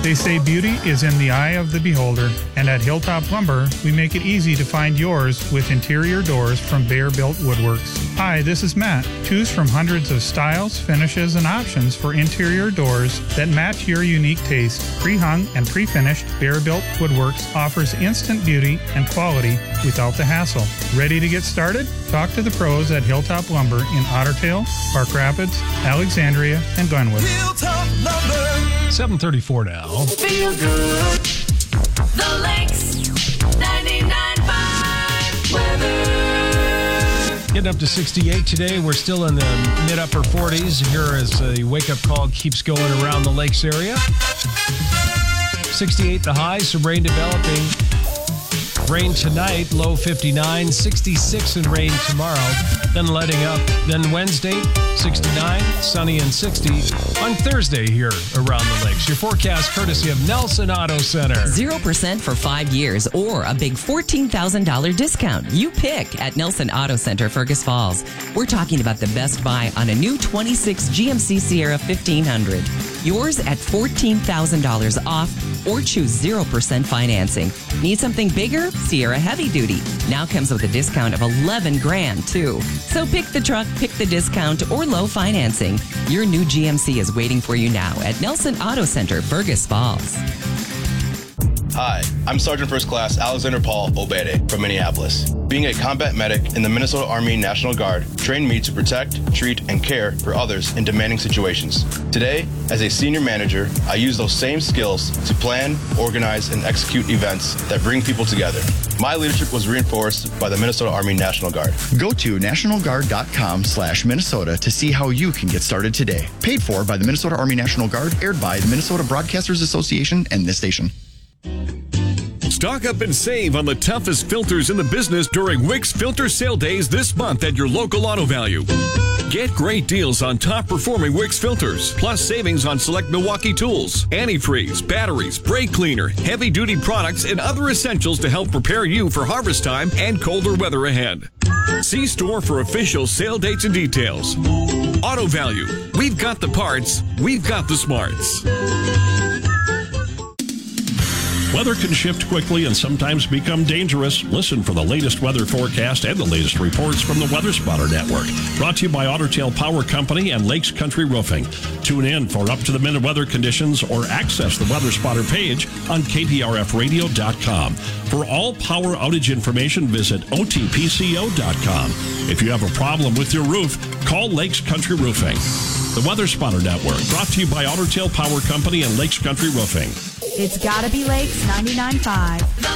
They say beauty is in the eye of the beholder, and at Hilltop Lumber, we make it easy to find yours with interior doors from Bear Built Woodworks. Hi, this is Matt. Choose from hundreds of styles, finishes, and options for interior doors that match your unique taste. Pre-hung and pre-finished, Bear Built Woodworks offers instant beauty and quality without the hassle. Ready to get started? Talk to the pros at Hilltop Lumber in Otter Tail, Park Rapids, Alexandria, and Glenwood. Hilltop Lumber. 7:34 now. Feel good. The Lakes 99.5 weather. Getting up to 68 today. We're still in the mid-upper 40s here as the wake-up call keeps going around the lakes area. 68 the high, some rain developing. Rain tonight, low 59, 66 and rain tomorrow, then letting up. Then Wednesday, 69, sunny and 60 on Thursday here around the lakes. Your forecast courtesy of Nelson Auto Center. 0% for 5 years or a big $14,000 discount. You pick at Nelson Auto Center, Fergus Falls. We're talking about the best buy on a new 26 GMC Sierra 1500. Yours at $14,000 off or choose 0% financing. Need something bigger? Sierra Heavy Duty now comes with a discount of $11,000 too. So pick the truck, pick the discount, or low financing. Your new GMC is waiting for you now at Nelson Auto Center, Fergus Falls. Hi, I'm Sergeant First Class Alexander Paul Obede from Minneapolis. Being a combat medic in the Minnesota Army National Guard trained me to protect, treat, and care for others in demanding situations. Today, as a senior manager, I use those same skills to plan, organize, and execute events that bring people together. My leadership was reinforced by the Minnesota Army National Guard. Go to nationalguard.com/Minnesota to see how you can get started today. Paid for by the Minnesota Army National Guard, aired by the Minnesota Broadcasters Association and this station. Stock up and save on the toughest filters in the business during Wix Filter Sale Days this month at your local Auto Value. Get great deals on top-performing Wix filters, plus savings on select Milwaukee tools, antifreeze, batteries, brake cleaner, heavy-duty products, and other essentials to help prepare you for harvest time and colder weather ahead. See store for official sale dates and details. Auto Value. We've got the parts. We've got the smarts. Weather can shift quickly and sometimes become dangerous. Listen for the latest weather forecast and the latest reports from the Weather Spotter Network. Brought to you by Otter Tail Power Company and Lakes Country Roofing. Tune in for up-to-the-minute weather conditions or access the Weather Spotter page on KPRFradio.com. For all power outage information, visit OTPCO.com. If you have a problem with your roof, call Lakes Country Roofing. The Weather Spotter Network, brought to you by Otter Tail Power Company and Lakes Country Roofing. It's gotta be Lakes 99.5.